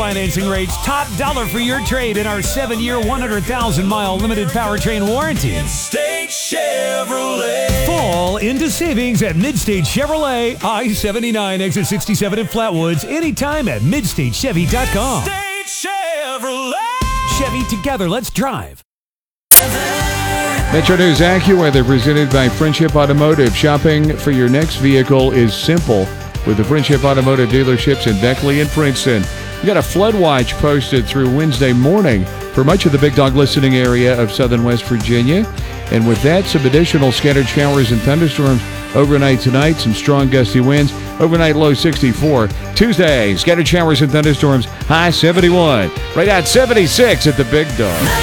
financing rates, top dollar for your trade in our 7-year, 100,000-mile limited powertrain warranty. Midstate Chevrolet. Fall into savings at Midstate Chevrolet, I-79, exit 67 in Flatwoods, anytime at MidstateChevy.com. Midstate Chevrolet. Chevy, together, let's drive. Metro News AccuWeather presented by Friendship Automotive. Shopping for your next vehicle is simple with the Friendship Automotive dealerships in Beckley and Princeton. We got a flood watch posted through Wednesday morning for much of the Big Dog listening area of southern West Virginia. And with that, some additional scattered showers and thunderstorms overnight tonight. Some strong gusty winds. Overnight low 64. Tuesday, scattered showers and thunderstorms, high 71. Right at 76 at the Big Dog.